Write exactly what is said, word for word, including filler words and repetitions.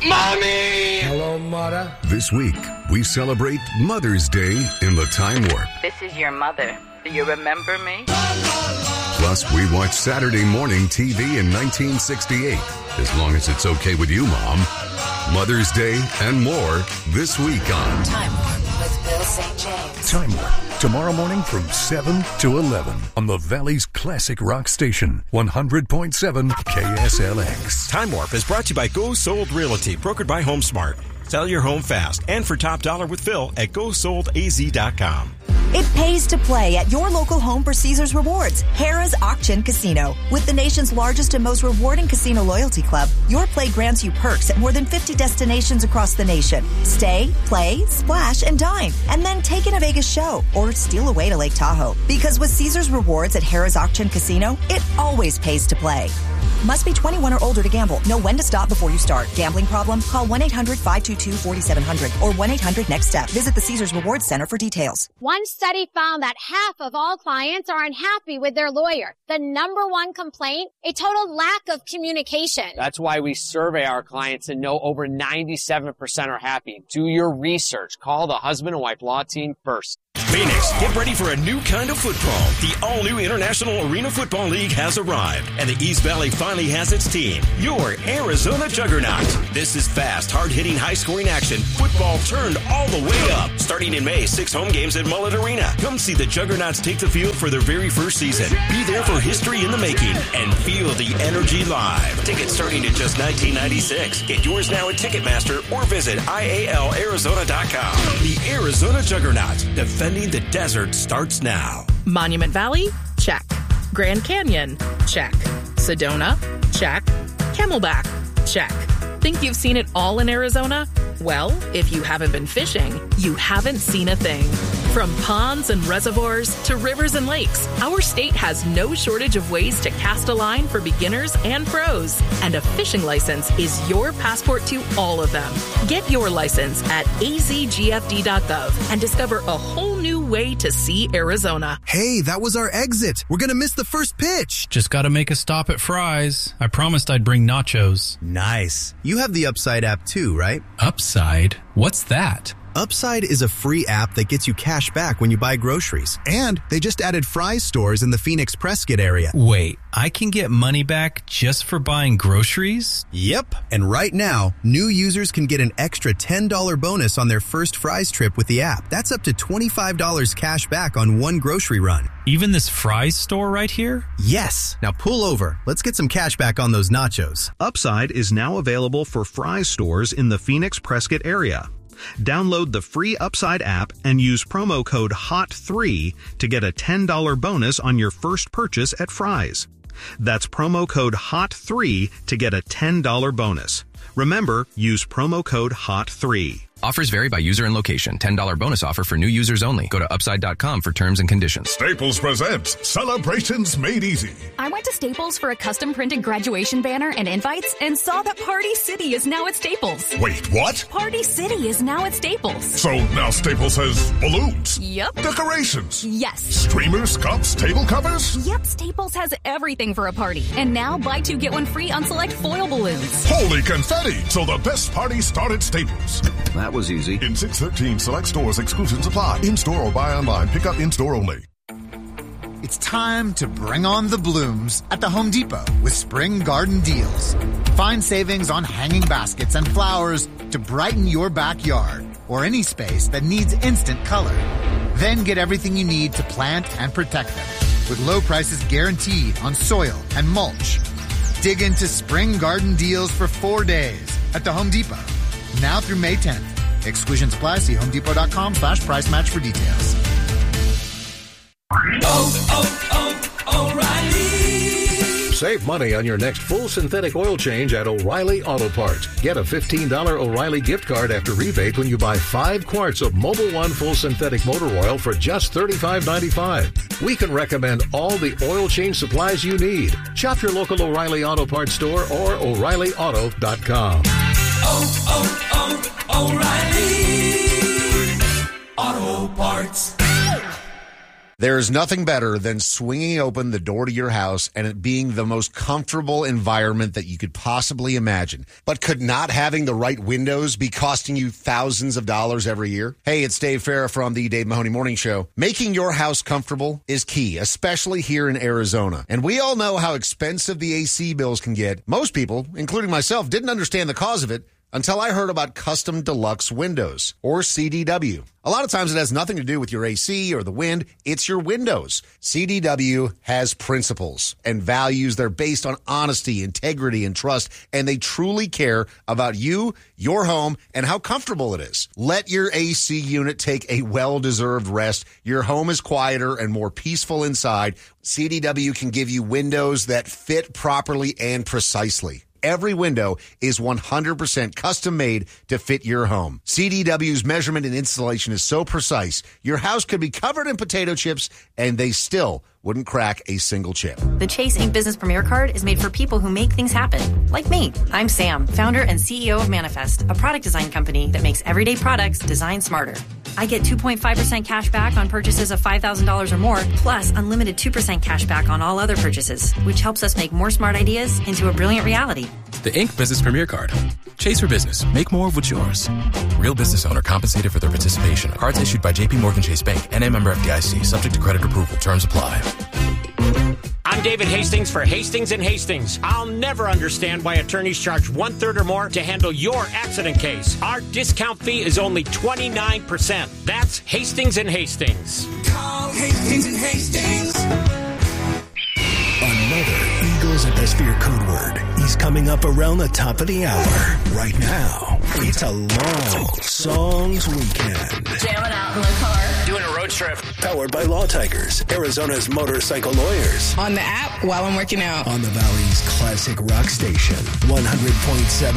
Mommy! Hello, Mother. This week, we celebrate Mother's Day in the Time Warp. This is your mother. Do you remember me? Plus, we watch Saturday morning T V in nineteen sixty-eight. As long as it's okay with you, Mom. Mother's Day and more this week on Time Warp with Bill Saint James. Time Warp. Tomorrow morning from seven to eleven on the Valley's classic rock station, one hundred point seven K S L X. Time Warp is brought to you by Go Sold Realty, brokered by HomeSmart. Sell your home fast and for top dollar with Phil at go sold a z dot com. It pays to play at your local home for Caesars Rewards, Harrah's Auction Casino. With the nation's largest and most rewarding casino loyalty club, your play grants you perks at more than fifty destinations across the nation. Stay, play, splash, and dine, and then take in a Vegas show or steal away to Lake Tahoe. Because with Caesars Rewards at Harrah's Auction Casino, it always pays to play. Must be twenty-one or older to gamble. Know when to stop before you start. Gambling problem? Call one eight hundred five two two four seven zero zero or one eight hundred next step. Visit the Caesars Rewards Center for details. One study found that half of all clients are unhappy with their lawyer. The number one complaint, a total lack of communication. That's why we survey our clients and know over ninety-seven percent are happy. Do your research. Call the husband and wife law team first. Phoenix, get ready for a new kind of football. The all-new International Arena Football League has arrived, and the East Valley finally has its team, your Arizona Juggernaut. This is fast, hard-hitting, high-scoring action. Football turned all the way up. Starting in May, six home games at Mullet Arena. Come see the Juggernauts take the field for their very first season. Be there for history in the making and feel the energy live. Tickets starting at just nineteen ninety-six. Get yours now at Ticketmaster or visit I A L Arizona dot com. The Arizona Juggernaut, defending the desert, starts now. Monument Valley? Check. Grand Canyon? Check. Sedona? Check. Camelback? Check. Think you've seen it all in Arizona? Well, if you haven't been fishing, you haven't seen a thing. From ponds and reservoirs to rivers and lakes, our state has no shortage of ways to cast a line for beginners and pros. And a fishing license is your passport to all of them. Get your license at a z g f d dot gov and discover a whole new way to see Arizona. Hey, that was our exit. We're going to miss the first pitch. Just got to make a stop at Fry's. I promised I'd bring nachos. Nice. You have the Upside app too, right? Upside? What's that? Upside is a free app that gets you cash back when you buy groceries. And they just added Fry's stores in the Phoenix Prescott area. Wait, I can get money back just for buying groceries? Yep. And right now, new users can get an extra ten dollars bonus on their first Fry's trip with the app. That's up to twenty-five dollars cash back on one grocery run. Even this Fry's store right here? Yes. Now pull over. Let's get some cash back on those nachos. Upside is now available for Fry's stores in the Phoenix Prescott area. Download the free Upside app and use promo code H O T three to get a ten dollars bonus on your first purchase at Fry's. That's promo code H O T three to get a ten dollars bonus. Remember, use promo code H O T three. Offers vary by user and location. ten dollars bonus offer for new users only. Go to upside dot com for terms and conditions. Staples presents Celebrations Made Easy. I went to Staples for a custom printed graduation banner and invites and saw that Party City is now at Staples. Wait, what? Party City is now at Staples. So now Staples has balloons? Yep. Decorations? Yes. Streamers, cups, table covers? Yep, Staples has everything for a party. And now buy two, get one free on select foil balloons. Holy confetti! So the best party started at Staples. That was easy. In six thirteen select stores, exclusions apply. In-store or buy online. Pick up in-store only. It's time to bring on the blooms at the Home Depot with spring garden deals. Find savings on hanging baskets and flowers to brighten your backyard or any space that needs instant color. Then get everything you need to plant and protect them with low prices guaranteed on soil and mulch. Dig into spring garden deals for four days at the Home Depot. Now through May tenth. Exclusions apply. See homedepot.com slash price match for details. Oh, oh, oh, O'Reilly. Save money on your next full synthetic oil change at O'Reilly Auto Parts. Get a fifteen dollars O'Reilly gift card after rebate when you buy five quarts of Mobil One full synthetic motor oil for just thirty-five ninety-five. We can recommend all the oil change supplies you need. Shop your local O'Reilly Auto Parts store or O'Reilly Auto dot com. Oh, oh, oh, O'Reilly Auto Parts. There's nothing better than swinging open the door to your house and it being the most comfortable environment that you could possibly imagine. But could not having the right windows be costing you thousands of dollars every year? Hey, it's Dave Farah from the Dave Mahoney Morning Show. Making your house comfortable is key, especially here in Arizona. And we all know how expensive the A C bills can get. Most people, including myself, didn't understand the cause of it until I heard about Custom Deluxe Windows, or C D W. A lot of times it has nothing to do with your A C or the wind. It's your windows. C D W has principles and values. They're based on honesty, integrity, and trust, and they truly care about you, your home, and how comfortable it is. Let your A C unit take a well-deserved rest. Your home is quieter and more peaceful inside. C D W can give you windows that fit properly and precisely. Every window is one hundred percent custom made to fit your home. C D W's measurement and installation is so precise, your house could be covered in potato chips and they still wouldn't crack a single chip. The Chase Ink Business Premier Card is made for people who make things happen, like me. I'm Sam, founder and C E O of Manifest, a product design company that makes everyday products designed smarter. I get two point five percent cash back on purchases of five thousand dollars or more, plus unlimited two percent cash back on all other purchases, which helps us make more smart ideas into a brilliant reality. The Ink Business Premier Card. Chase for business. Make more of what's yours. Real business owner compensated for their participation. Cards issued by J P Morgan Chase Bank. N A member F D I C. Subject to credit approval. Terms apply. I'm David Hastings for Hastings and Hastings. I'll never understand why attorneys charge one-third or more to handle your accident case. Our discount fee is only twenty-nine percent. That's Hastings and Hastings. Call Hastings and Hastings. Another Eagles Atmosphere code word is coming up around the top of the hour. Right now, it's a long songs weekend. Jamming out in the car. Doing a road trip. Powered by Law Tigers, Arizona's motorcycle lawyers. On the app while I'm working out. On the Valley's classic rock station, one hundred point seven